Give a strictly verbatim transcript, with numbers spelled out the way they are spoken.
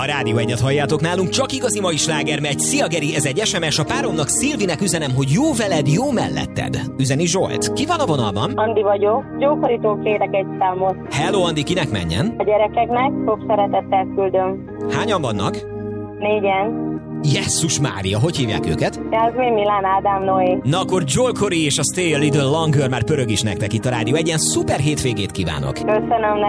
Rádió Egyet halljátok, nálunk csak igazi mai sláger megy. Szia Geri, ez egy es em es, a páromnak Szilvinek üzenem, hogy jó veled, jó melletted. Üzeni Zsolt. Ki van a vonalban? Andi vagyok. Gyókorító kérek egy számot. Hello Andi, kinek menjen? A gyerekeknek sok szeretettel küldöm. Hányan vannak? Négyen. Jesszus Mária, hogy hívják őket? Jászmin, Milán, Ádám, Noé. Na akkor Joel Corey és a Stay a Little Longer már pörög is nektek itt a Rádió Egyen. Szuper hétvégét kívánok! Köszönöm.